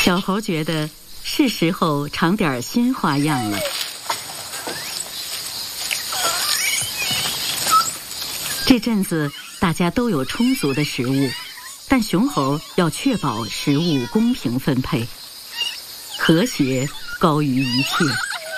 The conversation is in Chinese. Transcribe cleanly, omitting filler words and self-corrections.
小猴觉得是时候尝点新花样了。这阵子大家都有充足的食物，但熊猴要确保食物公平分配，和谐高于一切。